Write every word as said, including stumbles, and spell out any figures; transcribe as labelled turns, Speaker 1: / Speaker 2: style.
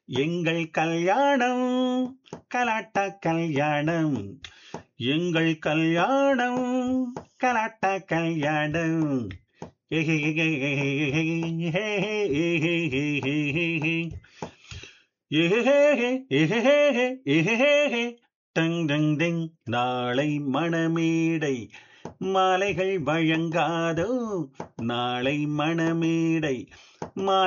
Speaker 1: எங்கள் கல்யாணம் கலாட்டா கல்யாணம், எங்கள் கல்யாணம் கலாட்டா கல்யாணம். Tongue tongue tongue. நாளை மணமேடை மாலைகள் வழங்காதோ, நாளை மணமேடை மா